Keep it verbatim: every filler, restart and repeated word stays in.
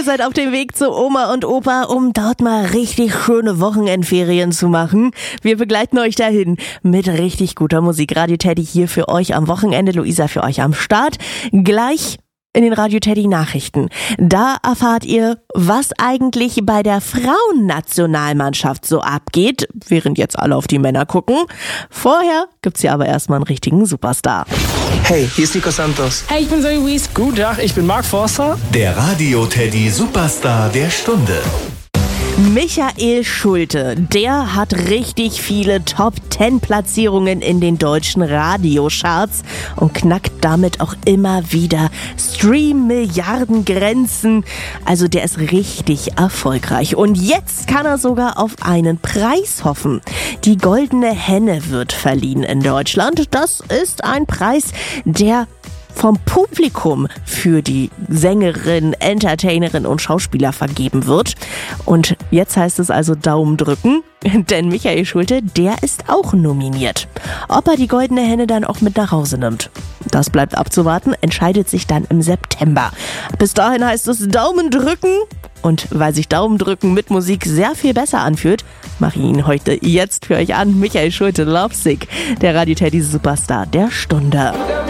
seid auf dem Weg zu Oma und Opa, um dort mal richtig schöne Wochenendferien zu machen. Wir begleiten euch dahin mit richtig guter Musik. Radio Teddy hier für euch am Wochenende, Luisa für euch am Start. Gleich in den Radio Teddy Nachrichten. Da erfahrt ihr, was eigentlich bei der Frauennationalmannschaft so abgeht, während jetzt alle auf die Männer gucken. Vorher gibt's hier aber erstmal einen richtigen Superstar. Hey, hier ist Nico Santos. Hey, ich bin Zoe Wies. Guten Tag, ich bin Mark Forster. Der Radio Teddy Superstar der Stunde. Michael Schulte, der hat richtig viele Top zehn Platzierungen in den deutschen Radiocharts und knackt damit auch immer wieder Stream-Milliarden-Grenzen. Also der ist richtig erfolgreich. Und jetzt kann er sogar auf einen Preis hoffen. Die Goldene Henne wird verliehen in Deutschland. Das ist ein Preis, der vom Publikum für die Sängerin, Entertainerin und Schauspieler vergeben wird. Und jetzt heißt es also Daumen drücken, denn Michael Schulte, der ist auch nominiert. Ob er die Goldene Henne dann auch mit nach Hause nimmt, das bleibt abzuwarten, entscheidet sich dann im September. Bis dahin heißt es Daumen drücken. Und weil sich Daumen drücken mit Musik sehr viel besser anfühlt, mache ich ihn heute jetzt für euch an. Michael Schulte, Lovesick, der Radio Teddy Superstar der Stunde.